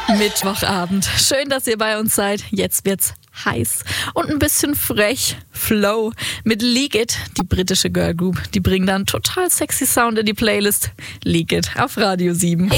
Mittwochabend. Schön, dass ihr bei uns seid. Jetzt wird's heiß und ein bisschen frech. Flow mit Leak It, die britische Girlgroup. Die bringen dann total sexy Sound in die Playlist. Leak It auf Radio 7.